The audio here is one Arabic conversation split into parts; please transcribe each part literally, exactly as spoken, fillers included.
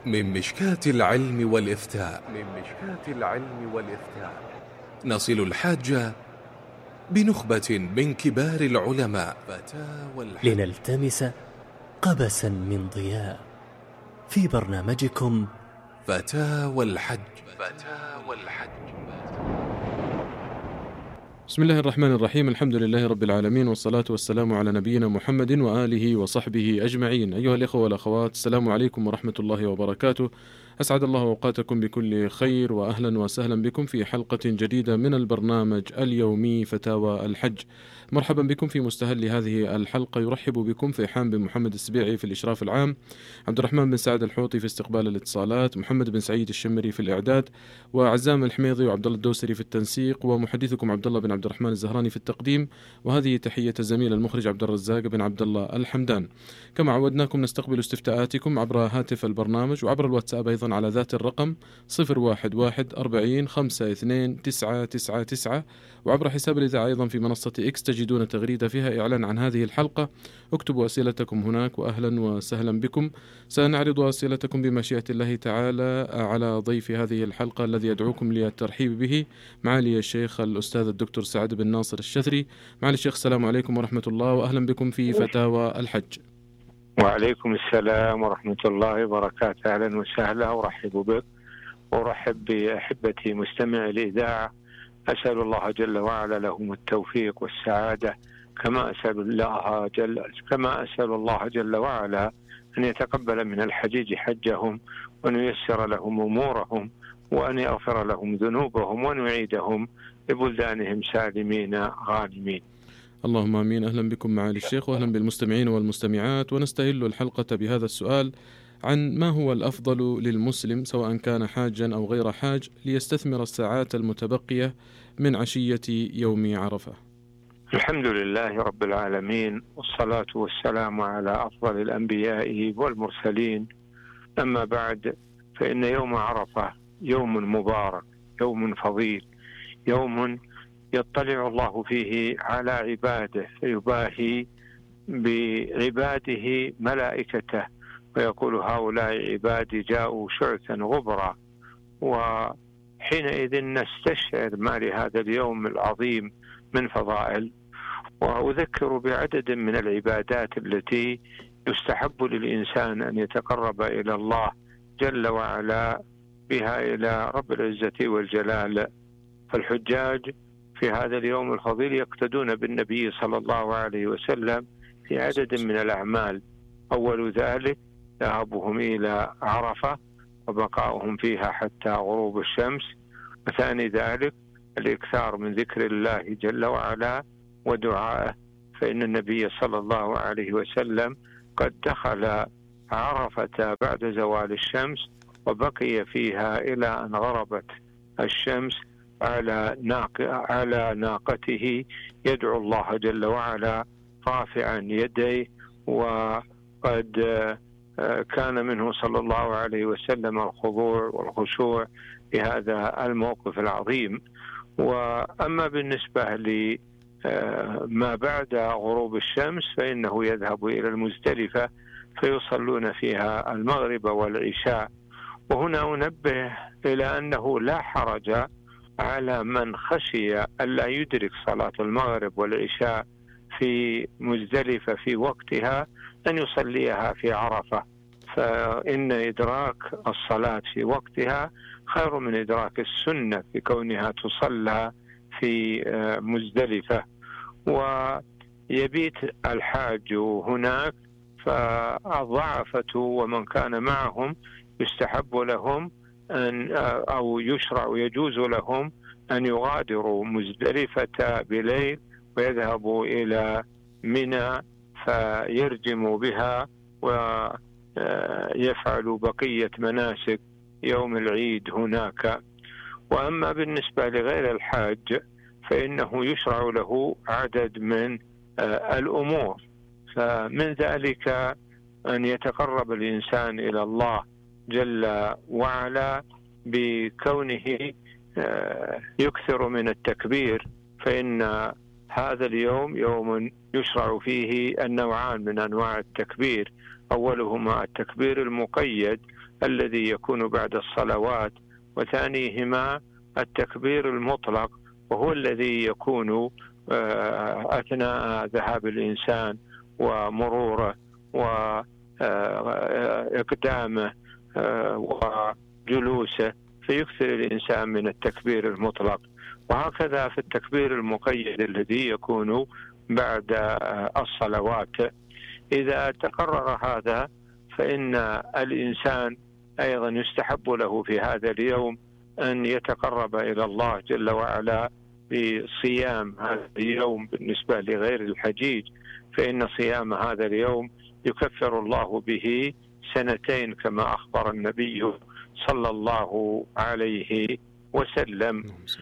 من مشكاة العلم والإفتاء من مشكاة العلم والإفتاء نصل الحاج بنخبة من كبار العلماء فتاوى الحج لنلتمس قبسا من ضياء في برنامجكم فتاوى الحج فتاوى الحج بسم الله الرحمن الرحيم. الحمد لله رب العالمين، والصلاة والسلام على نبينا محمد وآله وصحبه أجمعين. أيها الإخوة والأخوات، السلام عليكم ورحمة الله وبركاته. أسعد الله أوقاتكم بكل خير، وأهلا وسهلا بكم في حلقة جديدة من البرنامج اليومي فتاوى الحج. مرحبا بكم في مستهل هذه الحلقة. يرحب بكم فيحان بن محمد السبيعي في الإشراف العام، عبد الرحمن بن سعد الحوطي في استقبال الاتصالات، محمد بن سعيد الشمري في الإعداد، وعزام الحميضي وعبد الله الدوسري في التنسيق، ومحدثكم عبد الله بن عبد الرحمن الزهراني في التقديم. وهذه تحية الزميل المخرج عبد الرزاق بن عبد الله الحمدان. كما عودناكم نستقبل استفتاءاتكم عبر هاتف البرنامج وعبر الواتساب أيضا على ذات الرقم صفر واحد واحد أربعين خمسة اثنين تسعة تسعة تسعة، وعبر حساب الإذاعة أيضا في منصة إكس تجدون تغريدة فيها إعلان عن هذه الحلقة. اكتبوا أسئلتكم هناك، وأهلا وسهلا بكم. سنعرض أسئلتكم بمشيئة الله تعالى على ضيف هذه الحلقة الذي يدعوكم للترحيب به، معالي الشيخ الأستاذ الدكتور سعد بن ناصر الشثري. معالي الشيخ، السلام عليكم ورحمة الله، وأهلا بكم في فتاوى الحج. وعليكم السلام ورحمة الله وبركاته. أهلا وسهلا، ورحب بك ورحب بأحبتي مستمعي الإذاعة. أسأل الله جل وعلا لهم التوفيق والسعادة، كما أسأل الله جل كما أسأل الله جل وعلا أن يتقبل من الحجيج حجهم، وأن ييسر لهم أمورهم، وأن يغفر لهم ذنوبهم، وأن يعيدهم لبلدانهم سالمين غانمين. اللهم آمين. أهلا بكم معالي الشيخ، وأهلا بالمستمعين والمستمعات. ونستهل الحلقة بهذا السؤال عن ما هو الأفضل للمسلم سواء كان حاجا أو غير حاج ليستثمر الساعات المتبقية من عشية يوم عرفة. الحمد لله رب العالمين، والصلاة والسلام على أفضل الأنبياء والمرسلين. أما بعد، فإن يوم عرفة يوم مبارك، يوم فضيل، يوم يطلع الله فيه على عباده فيباهي بعباده ملائكته ويقول هؤلاء عبادي جاءوا شعثا غبرا. وحينئذ نستشعر ما لهذا اليوم العظيم من فضائل. وأذكر بعدد من العبادات التي يستحب للإنسان أن يتقرب إلى الله جل وعلا بها إلى رب العزة والجلال. فالحجاج في هذا اليوم الفضيل يقتدون بالنبي صلى الله عليه وسلم في عدد من الأعمال. أول ذلك ذهابهم إلى عرفة وبقاؤهم فيها حتى غروب الشمس. وثاني ذلك الإكثار من ذكر الله جل وعلا ودعائه، فإن النبي صلى الله عليه وسلم قد دخل عرفة بعد زوال الشمس وبقي فيها إلى أن غربت الشمس على ناق على ناقته يدعو الله جل وعلا رافعا يديه. وقد كان منه صلى الله عليه وسلم الخضوع والخشوع بهذا الموقف العظيم. وأما بالنسبة لما بعد غروب الشمس فإنه يذهب إلى المزدلفة فيصلون فيها المغرب والعشاء. وهنا أنبه إلى أنه لا حرج على من خشي ألا يدرك صلاة المغرب والعشاء في مزدلفة في وقتها أن يصليها في عرفة، فإن إدراك الصلاة في وقتها خير من إدراك السنة في كونها تصلى في مزدلفة. ويبيت الحاج هناك، فالضعفة ومن كان معهم يستحب لهم أن أو يشرع ويجوز لهم أن يغادروا مزدلفة بليل ويذهبوا إلى منى فيرجموا بها ويفعلوا بقية مناسك يوم العيد هناك. وأما بالنسبة لغير الحاج فإنه يشرع له عدد من الأمور، فمن ذلك أن يتقرب الإنسان إلى الله جل وعلا بكونه يكثر من التكبير، فإن هذا اليوم يوم يشرع فيه النوعان من أنواع التكبير، أولهما التكبير المقيد الذي يكون بعد الصلوات، وثانيهما التكبير المطلق وهو الذي يكون أثناء ذهاب الإنسان ومروره وإقدامه وجلوسه، فيكثر الإنسان من التكبير المطلق. وهكذا في التكبير المقيد الذي يكون بعد الصلوات. إذا تقرر هذا فإن الإنسان أيضا يستحب له في هذا اليوم أن يتقرب إلى الله جل وعلا بصيام هذا اليوم. بالنسبة لغير الحجيج فإن صيام هذا اليوم يكفر الله به سنتين كما أخبر النبي صلى الله عليه وسلم.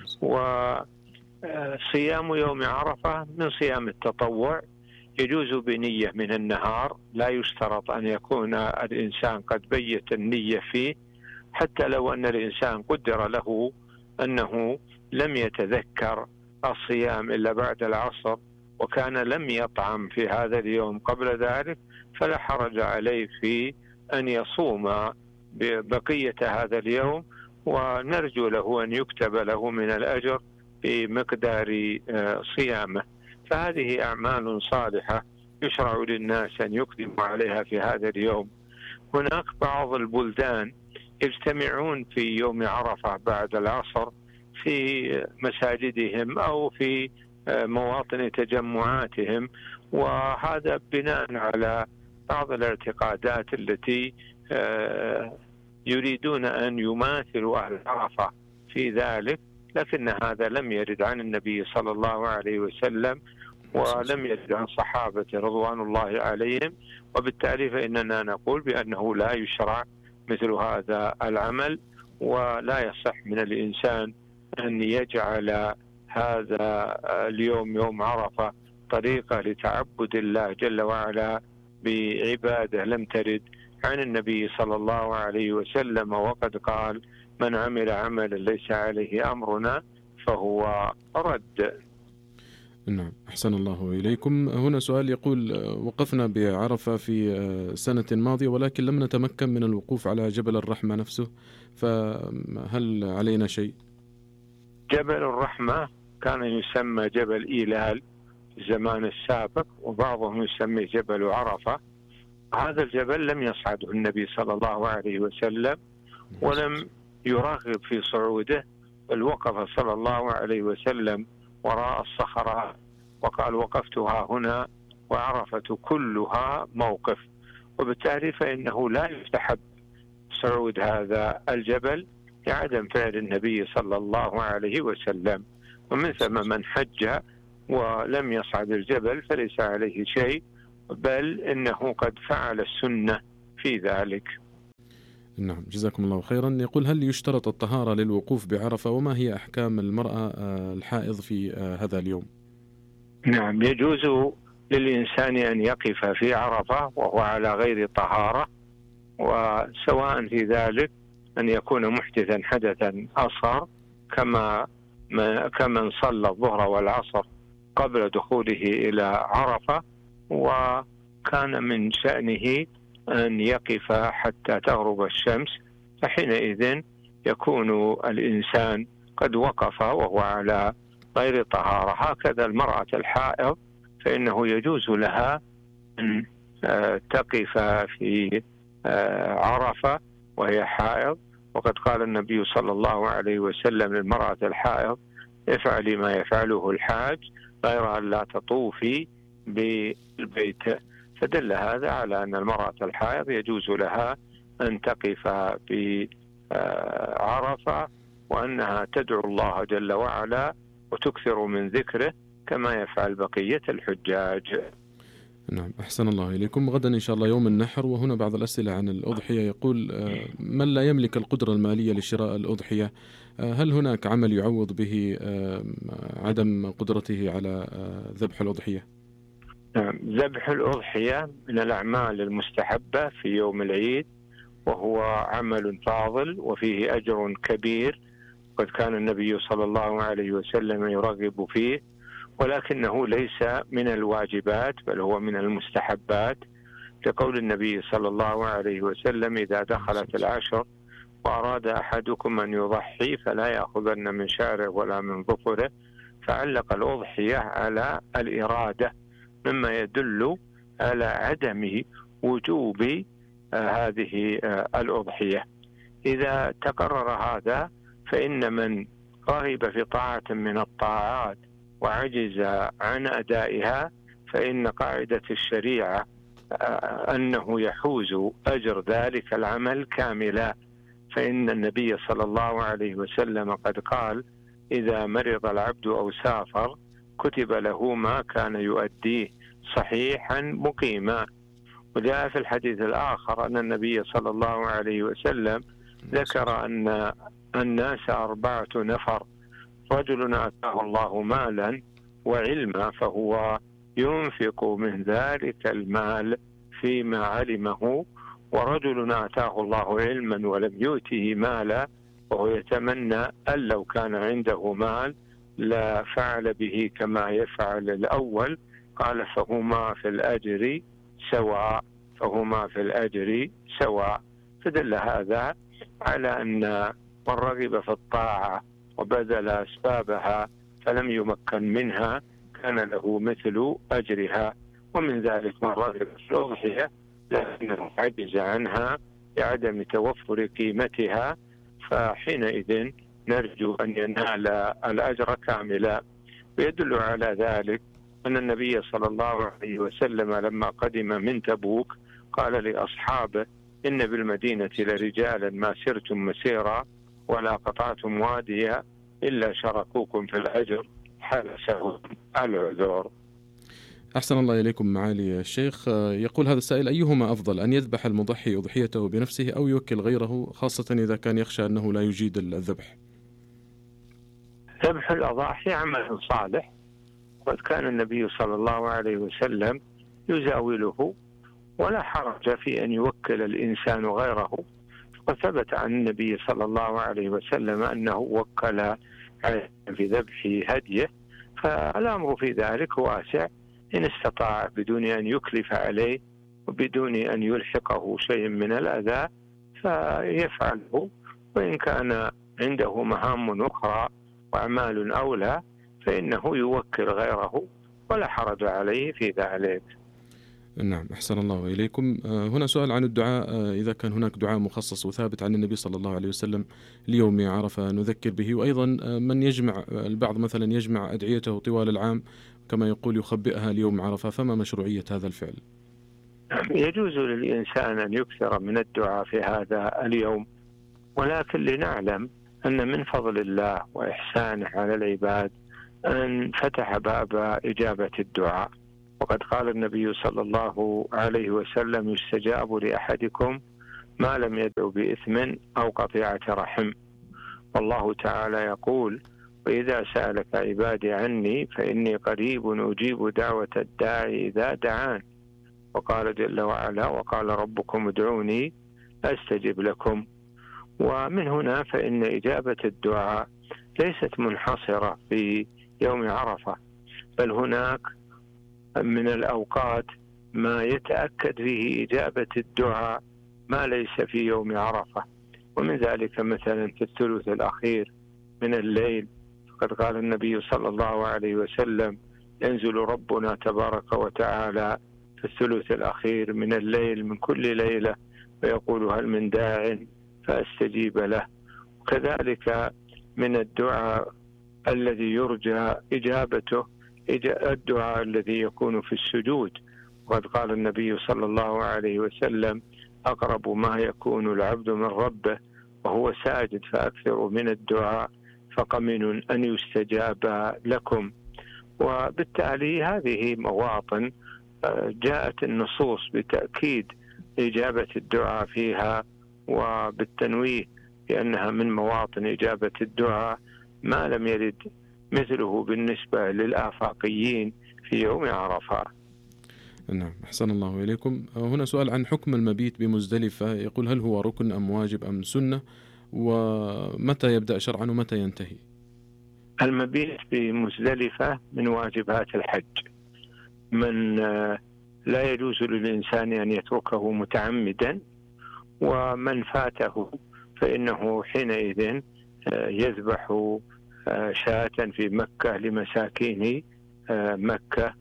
وصيام يوم عرفة من صيام التطوع، يجوز بنية من النهار، لا يشترط أن يكون الإنسان قد بيت النية فيه، حتى لو أن الإنسان قدر له أنه لم يتذكر الصيام إلا بعد العصر وكان لم يطعم في هذا اليوم قبل ذلك، فلا حرج عليه في أن يصوم ببقية هذا اليوم، ونرجو له أن يكتب له من الأجر بمقدار صيامه. فهذه أعمال صالحة يشرع للناس أن يقدموا عليها في هذا اليوم. هناك بعض البلدان يجتمعون في يوم عرفة بعد العصر في مساجدهم أو في مواطن تجمعاتهم، وهذا بناء على بعض الاعتقادات التي يريدون أن يماثلوا أهل عرفة في ذلك، لكن هذا لم يرد عن النبي صلى الله عليه وسلم ولم يرد عن صحابة رضوان الله عليهم، وبالتالي فإننا نقول بأنه لا يشرع مثل هذا العمل، ولا يصح من الإنسان أن يجعل هذا اليوم يوم عرفة طريقة لتعبد الله جل وعلا بعبادة لم ترد عن النبي صلى الله عليه وسلم، وقد قال: من عمل عملا ليس عليه أمرنا فهو رد. نعم، أحسن الله إليكم. هنا سؤال يقول: وقفنا بعرفة في سنة ماضية ولكن لم نتمكن من الوقوف على جبل الرحمة نفسه، فهل علينا شيء؟ جبل الرحمة كان يسمى جبل إيلال في الزمان السابق، وبعضهم يسميه جبل عرفة. هذا الجبل لم يصعده النبي صلى الله عليه وسلم ولم يرغب في صعوده، بل وقف صلى الله عليه وسلم وراء الصخرة وقال: وقفتها هنا وعرفة كلها موقف. وبالتالي فإنه لا يستحب صعود هذا الجبل لعدم فعل النبي صلى الله عليه وسلم. ومن ثم من حج ولم يصعد الجبل فليس عليه شيء، بل إنه قد فعل السنة في ذلك. نعم، جزاكم الله خيرا. يقول: هل يشترط الطهارة للوقوف بعرفة؟ وما هي أحكام المرأة الحائض في هذا اليوم؟ نعم، يجوز للإنسان أن يقف في عرفة وهو على غير طهارة، وسواء في ذلك أن يكون محدثا حدثا أصغر كما كمن صلى الظهر والعصر قبل دخوله إلى عرفة، وكان من شأنه أن يقف حتى تغرب الشمس، فحينئذ يكون الإنسان قد وقف وهو على غير طهارة. هكذا المرأة الحائض فإنه يجوز لها أن تقف في عرفة وهي حائض، وقد قال النبي صلى الله عليه وسلم للمرأة الحائض: افعلي ما يفعله الحاج غير أن لا تطوفي بالبيت. فدل هذا على أن المرأة الحائض يجوز لها أن تقف بعرفة، وأنها تدعو الله جل وعلا وتكثر من ذكره كما يفعل بقية الحجاج. نعم، أحسن الله إليكم. غدا إن شاء الله يوم النحر، وهنا بعض الأسئلة عن الأضحية. يقول: من لا يملك القدرة المالية لشراء الأضحية، هل هناك عمل يعوض به عدم قدرته على ذبح الأضحية؟ نعم، ذبح الأضحية من الأعمال المستحبة في يوم العيد، وهو عمل فاضل وفيه أجر كبير، قد كان النبي صلى الله عليه وسلم يرغب فيه، ولكنه ليس من الواجبات بل هو من المستحبات، لقول النبي صلى الله عليه وسلم: إذا دخلت العشر وأراد أحدكم أن يضحي فلا يأخذن من شعره ولا من ظفره، فعلق الأضحية على الإرادة، مما يدل على عدم وجوب هذه الأضحية. إذا تقرر هذا فإن من رغب في طاعة من الطاعات وعجز عن أدائها فإن قاعدة الشريعة أنه يحوز أجر ذلك العمل كاملا، فإن النبي صلى الله عليه وسلم قد قال: إذا مرض العبد أو سافر كتب له ما كان يؤديه صحيحا مقيما. وجاء في الحديث الآخر أن النبي صلى الله عليه وسلم ذكر أن الناس أربعة نفر: رجل آتاه الله مالا وعلما فهو ينفق من ذلك المال فيما علمه، ورجل آتاه الله علما ولم يؤته مالا وهو يتمنى أن لو كان عنده مال لا فعل به كما يفعل الأول. قال: فهما في الأجر سواء فهما في الأجر سواء. فدل هذا على أن من رغب في الطاعة وبذل أسبابها فلم يمكن منها كان له مثل أجرها. ومن ذلك من رغب في الأضحية لكنه عجز عنها بعدم توفر قيمتها، فحينئذ نرجو أن ينال الأجر كاملا. ويدل على ذلك أن النبي صلى الله عليه وسلم لما قدم من تبوك قال لأصحابه: إن بالمدينة لرجالا ما سرتم مسيرا ولا قطعتم واديا إلا شركوكم في الأجر حبسهم العذر. أحسن الله إليكم معالي الشيخ. يقول هذا السائل: أيهما أفضل، أن يذبح المضحي أضحيته بنفسه أو يوكل غيره، خاصة إذا كان يخشى أنه لا يجيد الذبح؟ ذبح الأضاحي عمل صالح، وقد كان النبي صلى الله عليه وسلم يزاوله، ولا حرج في أن يوكل الإنسان غيره. وقد ثبت عن النبي صلى الله عليه وسلم أنه وكل في ذبح هديه، فالأمر في ذلك واسع إن استطاع بدون أن يكلف عليه وبدون أن يلحقه شيء من الأذى فيفعله، وإن كان عنده مهام أخرى وأعمال أولى فإنه يوكل غيره ولا حرج عليه في ذلك. نعم، أحسن الله إليكم. هنا سؤال عن الدعاء، إذا كان هناك دعاء مخصص وثابت عن النبي صلى الله عليه وسلم ليوم عرفة نذكر به، وأيضا من يجمع، البعض مثلا يجمع أدعيته طوال العام كما يقول يخبئها ليوم عرفة، فما مشروعية هذا الفعل؟ يجوز للإنسان أن يكثر من الدعاء في هذا اليوم، ولكن لنعلم أن من فضل الله وإحسانه على العباد أن فتح باب إجابة الدعاء. وقد قال النبي صلى الله عليه وسلم: يستجاب لأحدكم ما لم يدعو بإثم أو قطيعة رحم. والله تعالى يقول: وإذا سألك عبادي عني فإني قريب أجيب دعوة الداعي إذا دعان. وقال جل وعلا: وقال ربكم ادعوني أستجب لكم. ومن هنا فإن إجابة الدعاء ليست منحصرة في يوم عرفة، بل هناك من الأوقات ما يتأكد فيه إجابة الدعاء ما ليس في يوم عرفة، ومن ذلك مثلا في الثلث الأخير من الليل، فقد قال النبي صلى الله عليه وسلم: ينزل ربنا تبارك وتعالى في الثلث الأخير من الليل من كل ليلة ويقول: هل من داع فأستجيب له. وكذلك من الدعاء الذي يرجى إجابته الدعاء الذي يكون في السجود، وقد قال النبي صلى الله عليه وسلم: أقرب ما يكون العبد من ربه وهو ساجد فأكثر من الدعاء فقمن أن يستجاب لكم. وبالتالي هذه مواطن جاءت النصوص بتأكيد إجابة الدعاء فيها وبالتنويه بأنها من مواطن إجابة الدعاء ما لم يرد مثله بالنسبة للآفاقيين في يوم عرفة. نعم، أحسن الله إليكم. هنا سؤال عن حكم المبيت بمزدلفة، يقول: هل هو ركن أم واجب أم سنة، ومتى يبدأ شرعا ومتى ينتهي؟ المبيت بمزدلفة من واجبات الحج. من لا يجوز للإنسان أن يتركه متعمدا، ومن فاته فإنه حينئذ يذبح شاة في مكة لمساكين مكة،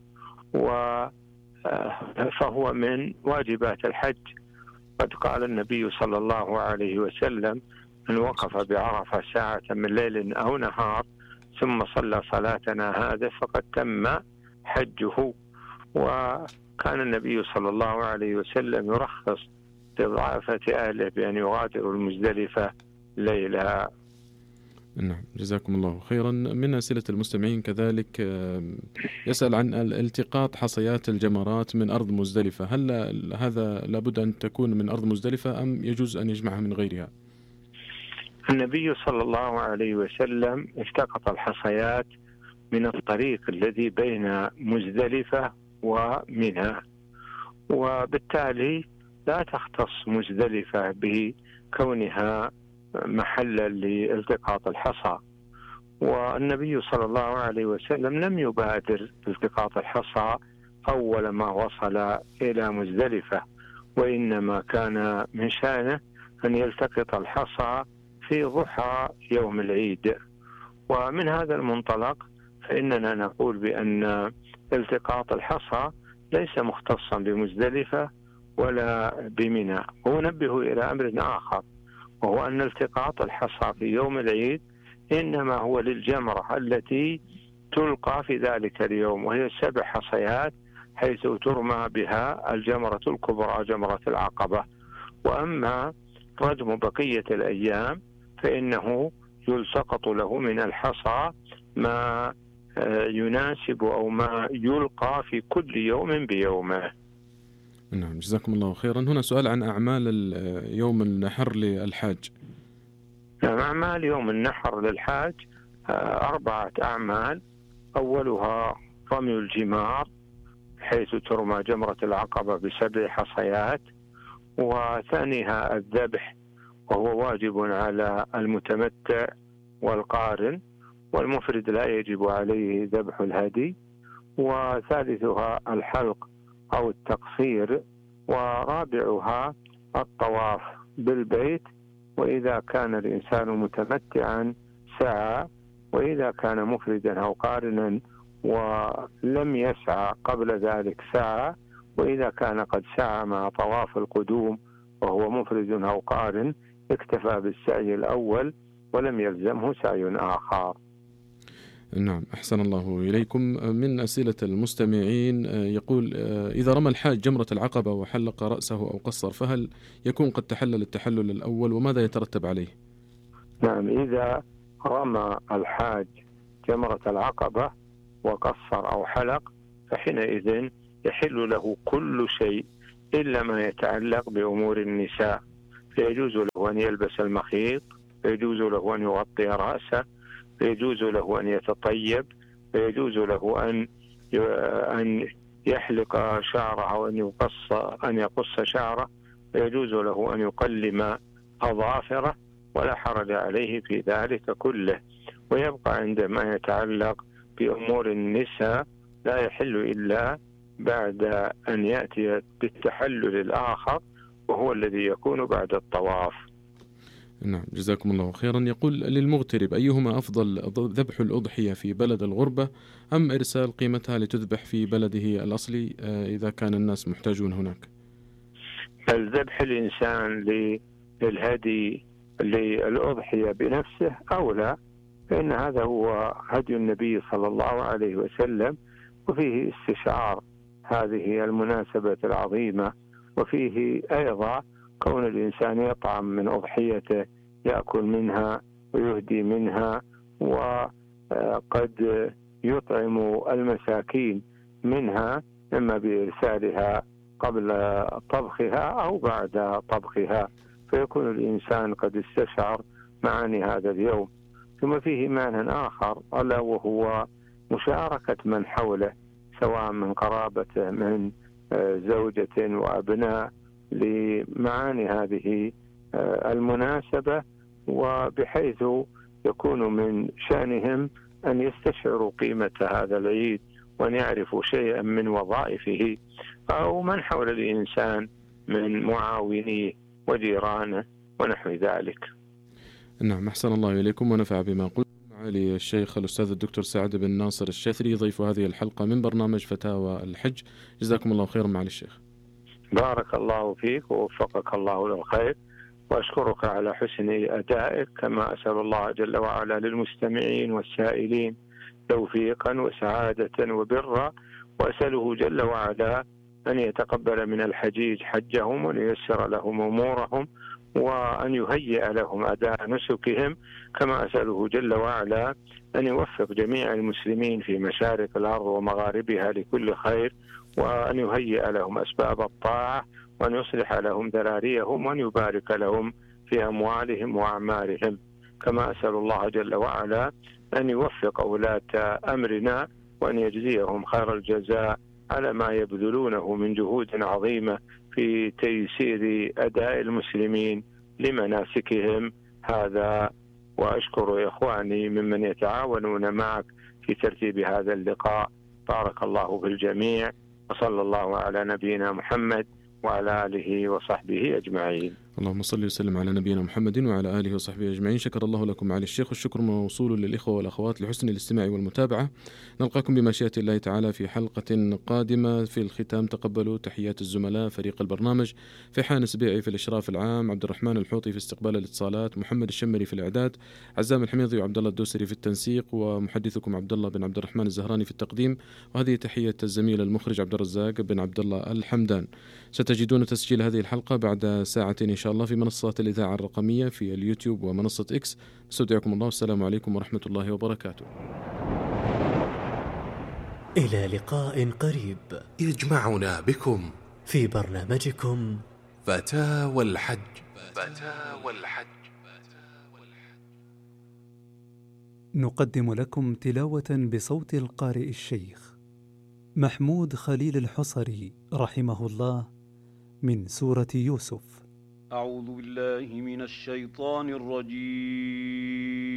فهو من واجبات الحج. قد قال النبي صلى الله عليه وسلم: من وقف بعرفة ساعة من ليل أو نهار ثم صلى صلاتنا هذا فقد تم حجه. وكان النبي صلى الله عليه وسلم يرخص لضعافة أهله بأن يغادروا المزدلفة ليلها. نعم، جزاكم الله خيرا. من أسئلة المستمعين كذلك يسأل عن التقاط حصيات الجمرات من أرض مزدلفة، هل هذا لابد أن تكون من أرض مزدلفة أم يجوز أن يجمعها من غيرها؟ النبي صلى الله عليه وسلم التقط الحصيات من الطريق الذي بين مزدلفة ومنى، وبالتالي لا تختص مزدلفة بكونها محلا لالتقاط الحصى. والنبي صلى الله عليه وسلم لم يبادر بالتقاط الحصى أول ما وصل إلى مزدلفة، وإنما كان من شأنه أن يلتقط الحصى في ضحى يوم العيد. ومن هذا المنطلق فإننا نقول بأن التقاط الحصى ليس مختصا بمزدلفة ولا بمنى. ونبه إلى أمر آخر، وهو أن التقاط الحصى في يوم العيد إنما هو للجمرة التي تلقى في ذلك اليوم، وهي سبع حصيات حيث ترمى بها الجمرة الكبرى جمرة العقبة. وأما رجم بقية الأيام فإنه يلتقط له من الحصى ما يناسب أو ما يلقى في كل يوم بيومه. نعم، جزاكم الله خيرا. هنا سؤال عن أعمال يوم النحر للحاج. نعم، أعمال يوم النحر للحاج أربعة أعمال. أولها رمي الجمار حيث ترمى جمرة العقبة بسبع حصيات، وثانيها الذبح وهو واجب على المتمتع والقارن، والمفرد لا يجب عليه ذبح الهدي. وثالثها الحلق أو التقصير، ورابعها الطواف بالبيت، وإذا كان الإنسان متمتعا سعى، وإذا كان مفردا أو قارنا ولم يسعى قبل ذلك سعى، وإذا كان قد سعى مع طواف القدوم وهو مفرد أو قارن اكتفى بالسعي الأول ولم يلزمه سعي آخر. نعم، أحسن الله إليكم. من أسئلة المستمعين يقول: إذا رمى الحاج جمرة العقبة وحلق رأسه أو قصر فهل يكون قد تحلل التحلل الأول، وماذا يترتب عليه؟ نعم، إذا رمى الحاج جمرة العقبة وقصر أو حلق فحينئذ يحل له كل شيء إلا ما يتعلق بأمور النساء، فيجوز له أن يلبس المخيط، فيجوز له أن يغطي رأسه، فيجوز له أن يتطيب، فيجوز له أن أن يحلق شعره أو أن يقص أن يقص شعره، فيجوز له أن يقلم أظافره، ولا حرج عليه في ذلك كله. ويبقى عندما يتعلق بأمور النساء لا يحل إلا بعد أن يأتي بالتحلل الآخر وهو الذي يكون بعد الطواف. نعم، جزاكم الله خيرا. يقول: للمغترب أيهما أفضل، ذبح الأضحية في بلد الغربة أم إرسال قيمتها لتذبح في بلده الأصلي إذا كان الناس محتاجون هناك؟ الذبح الإنسان للهدي للأضحية بنفسه أولى، فإن هذا هو هدي النبي صلى الله عليه وسلم، وفيه استشعار هذه المناسبة العظيمة، وفيه أيضا كون الإنسان يطعم من أضحيته، يأكل منها ويهدي منها، وقد يطعم المساكين منها إما بإرسالها قبل طبخها أو بعد طبخها، فيكون الإنسان قد استشعر معاني هذا اليوم. ثم فيه معنى آخر ألا وهو مشاركة من حوله سواء من قرابته من زوجة وأبناء لمعاني هذه المناسبة، وبحيث يكون من شأنهم أن يستشعروا قيمة هذا العيد وأن يعرفوا شيئا من وظائفه أو من حول الإنسان من معاونيه وجيرانه ونحو ذلك. نعم، أحسن الله إليكم ونفع بما قلت. معالي الشيخ الأستاذ الدكتور سعد بن ناصر الشثري ضيف هذه الحلقة من برنامج فتاوى الحج، جزاكم الله خيرا معالي الشيخ. بارك الله فيك ووفقك الله للخير، وأشكرك على حسن أدائك، كما أسأل الله جل وعلا للمستمعين والسائلين توفيقا وسعادة وبرا، وأسأله جل وعلا أن يتقبل من الحجيج حجهم وأن ييسر لهم أمورهم وأن يهيئ لهم أداء نسكهم، كما أسأله جل وعلا أن يوفق جميع المسلمين في مشارق الأرض ومغاربها لكل خير، وأن يهيئ لهم أسباب الطاعة، وأن يصلح لهم ذراريهم، وأن يبارك لهم في أموالهم وأعمالهم. كما أسأل الله جل وعلا أن يوفق أولاة أمرنا وأن يجزيهم خير الجزاء على ما يبذلونه من جهود عظيمة في تيسير أداء المسلمين لمناسكهم. هذا وأشكر إخواني ممن يتعاونون معك في ترتيب هذا اللقاء. بارك الله في الجميع، وصلى الله على نبينا محمد وعلى آله وصحبه أجمعين. اللهم صل وسلم على نبينا محمد وعلى آله وصحبه أجمعين. شكر الله لكم معالي الشيخ، والشكر موصول للإخوة والأخوات لحسن الاستماع والمتابعة. نلقاكم بمشيئة الله تعالى في حلقة قادمة. في الختام تقبلوا تحيات الزملاء فريق البرنامج: فيحان سبيعي في الإشراف العام، عبد الرحمن الحوطي في استقبال الاتصالات، محمد الشمري في الإعداد، عزام الحميضي وعبد الله الدوسري في التنسيق، ومحدثكم عبد الله بن عبد الرحمن الزهراني في التقديم. وهذه تحية الزميل المخرج عبد الرزاق بن عبد الله الحمدان. ستجدون تسجيل هذه الحلقة بعد ساعة إن شاء الله في منصات الإذاعة الرقمية في اليوتيوب ومنصة إكس. نستودعكم الله، والسلام عليكم ورحمة الله وبركاته. إلى لقاء قريب يجمعنا بكم في برنامجكم فتاوى الحج. فتاوى الحج. نقدم لكم تلاوة بصوت القارئ الشيخ محمود خليل الحصري رحمه الله من سورة يوسف. أعوذ بالله من الشيطان الرجيم.